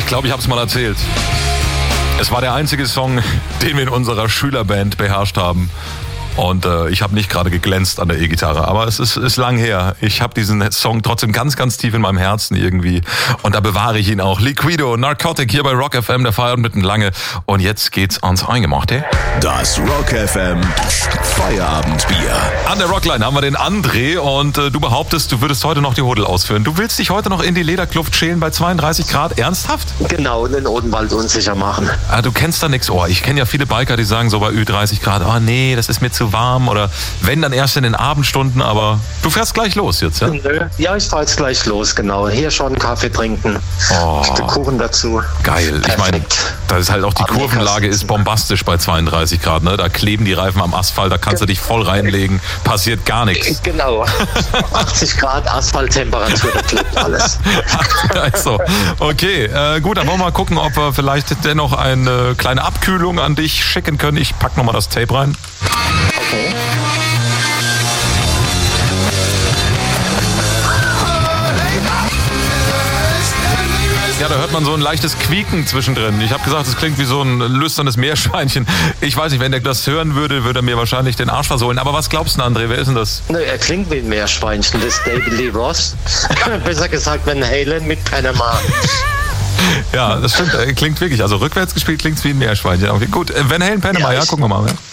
Ich glaube, ich habe es mal erzählt. Es war der einzige Song, den wir in unserer Schülerband beherrscht haben. Und ich habe nicht gerade geglänzt an der E-Gitarre, aber es ist lang her. Ich habe diesen Song trotzdem ganz, ganz tief in meinem Herzen irgendwie. Und da bewahre ich ihn auch. Liquido, Narcotic hier bei Rock FM, der Feierabend mitten lange. Und jetzt geht's ans Eingemachte. Das Rock FM Feierabendbier. An der Rockline haben wir den André und du behauptest, du würdest heute noch die Hodel ausführen. Du willst dich heute noch in die Lederkluft schälen bei 32 Grad? Ernsthaft? Genau, den Odenwald unsicher machen. Ah, du kennst da nix. Oh, ich kenne ja viele Biker, die sagen so bei Ü30 Grad, oh nee, das ist mir zu warm oder wenn, dann erst in den Abendstunden, aber du fährst gleich los jetzt, ja? Nö. Ja, ich fahr jetzt gleich los, genau. Hier schon Kaffee trinken, ein Stück Kuchen dazu. Geil. Perfekt. Ich meine, da ist halt auch die Kurvenlage ist bombastisch bei 32 Grad, ne? Da kleben die Reifen am Asphalt, da kannst du dich voll reinlegen, passiert gar nichts. Genau. 80 Grad Asphalttemperatur, da klebt alles. Also, okay, gut, dann wollen wir mal gucken, ob wir vielleicht dennoch eine kleine Abkühlung an dich schicken können. Ich pack nochmal das Tape rein. Okay. Ja, da hört man so ein leichtes Quieken zwischendrin. Ich habe gesagt, es klingt wie so ein lüsternes Meerschweinchen. Ich weiß nicht, wenn der das hören würde, würde er mir wahrscheinlich den Arsch versohlen. Aber was glaubst du, André, wer ist denn das? Nö, er klingt wie ein Meerschweinchen, das ist David Lee Roth. Besser gesagt, Van Halen mit Panama. Ja, das stimmt, klingt wirklich. Also rückwärts gespielt klingt es wie ein Meerschweinchen. Okay, gut, Van Halen, Panama, ja, gucken wir mal. Ja.